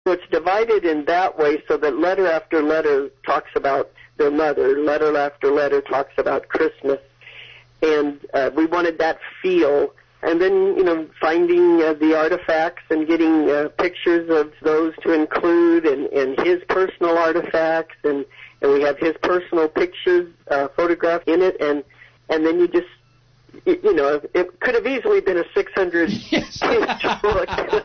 So it's divided in that way so that letter after letter talks about their mother, letter after letter talks about Christmas. And we wanted that feel. And then, finding the artifacts and getting pictures of those to include and his personal artifacts. And we have his personal pictures photographed in it. And then you just, it could have easily been a 600-page book.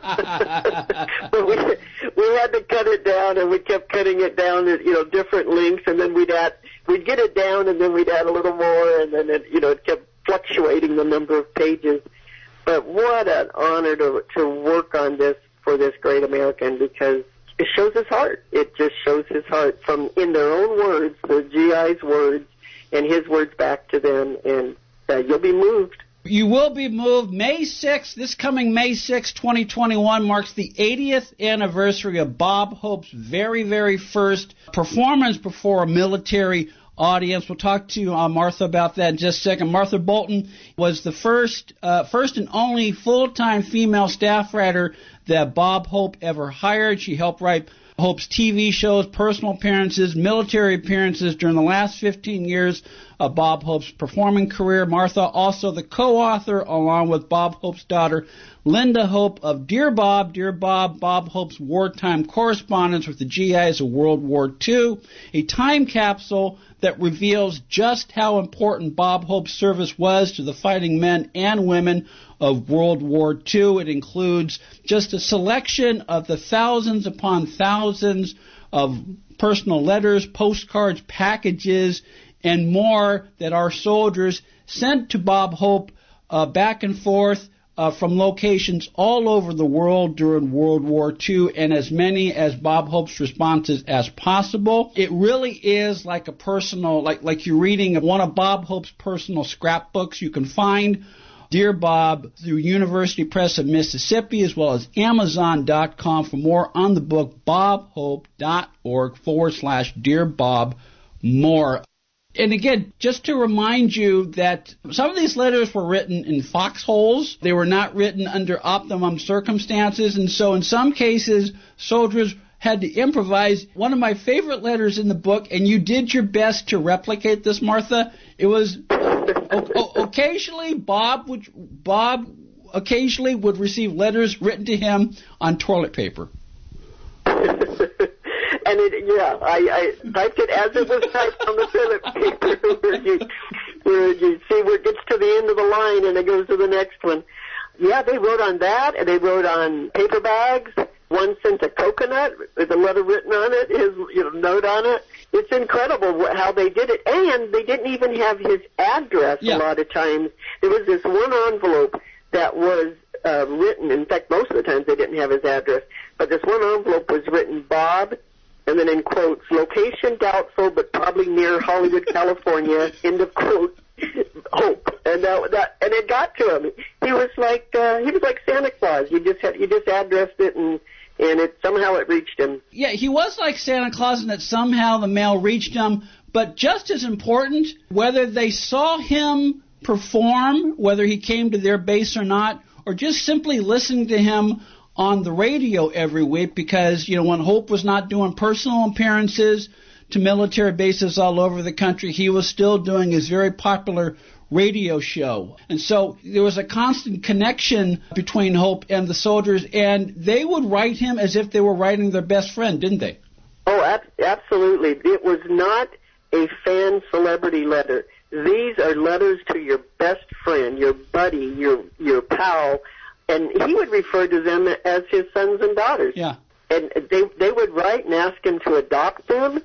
But we had to cut it down, and we kept cutting it down at, different lengths. And then we'd get it down, and then we'd add a little more. And then, it kept fluctuating the number of pages. But what an honor to work on this for this great American, because it shows his heart. It just shows his heart from, in their own words, the GI's words, and his words back to them, and you'll be moved. You will be moved. May 6th, this coming May 6th, 2021, marks the 80th anniversary of Bob Hope's very, very first performance before a military audience. We'll talk to Martha about that in just a second. Martha Bolton was the first and only full-time female staff writer that Bob Hope ever hired. She helped write Hope's TV shows, personal appearances, military appearances during the last 15 years of Bob Hope's performing career. Martha, also the co-author, along with Bob Hope's daughter, Linda Hope, of Dear Bob, Bob Hope's wartime correspondence with the GIs of World War II, a time capsule that reveals just how important Bob Hope's service was to the fighting men and women of World War II. It includes just a selection of the thousands upon thousands of personal letters, postcards, packages, and more that our soldiers sent to Bob Hope back and forth from locations all over the world during World War II, and as many as Bob Hope's responses as possible. It really is like a personal, like you're reading one of Bob Hope's personal scrapbooks. You can find Dear Bob through University Press of Mississippi, as well as Amazon.com for more on the book, bobhope.org/Dear Bob More. And again, just to remind you that some of these letters were written in foxholes. They were not written under optimum circumstances. And so in some cases, soldiers had to improvise. One of my favorite letters in the book, and you did your best to replicate this, Martha, it was occasionally Bob occasionally would receive letters written to him on toilet paper. And I typed it as it was typed on the toilet paper, where you see where it gets to the end of the line and it goes to the next one. Yeah, they wrote on that, and they wrote on paper bags. One sent a coconut with a letter written on it, his note on it. It's incredible how they did it, and they didn't even have his address a lot of times. There was this one envelope that was written. In fact, most of the times they didn't have his address, but this one envelope was written Bob, and then in quotes, location doubtful, but probably near Hollywood, California, end of quote, Hope. And and it got to him. He was like Santa Claus. You just addressed it, and somehow it reached him. Yeah, he was like Santa Claus in that somehow the mail reached him. But just as important, whether they saw him perform, whether he came to their base or not, or just simply listening to him on the radio every week, because, when Hope was not doing personal appearances to military bases all over the country, he was still doing his very popular radio show. And so there was a constant connection between Hope and the soldiers, and they would write him as if they were writing their best friend, didn't they? Oh, absolutely. It was not a fan celebrity letter. These are letters to your best friend, your buddy, your pal, and he would refer to them as his sons and daughters. Yeah. And they would write and ask him to adopt them,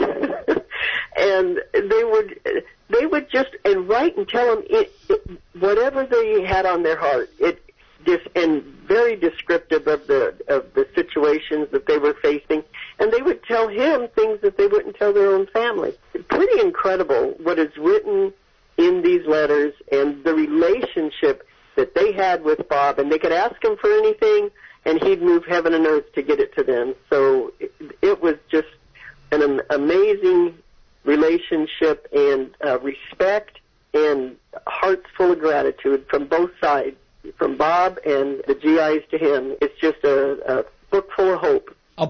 and they would just write and tell him whatever they had on their heart. And very descriptive of the situations that they were facing, and they would tell him things that they wouldn't tell their own family. Pretty incredible what is written in these letters and the relationship that they had with Bob, and they could ask him for anything, and he'd move heaven and earth to get it to them. So it was just an amazing relationship, and respect and hearts full of gratitude from both sides, from Bob and the GIs to him. It's just a